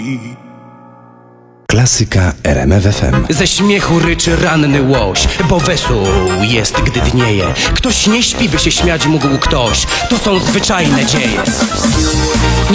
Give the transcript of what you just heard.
Klasyka RMF FM. Ze śmiechu ryczy ranny łoś, bo wesół jest, gdy dnieje. Ktoś nie śpi, by się śmiać mógł ktoś. To są zwyczajne dzieje.